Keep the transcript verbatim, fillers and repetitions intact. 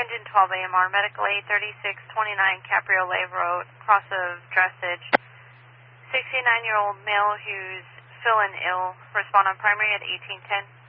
Engine twelve A M R, medical eight thirty-six twenty-nine Cabriolet Road, cross of Dressage. sixty-nine-year-old male who's feeling ill. Respond on primary at eighteen ten.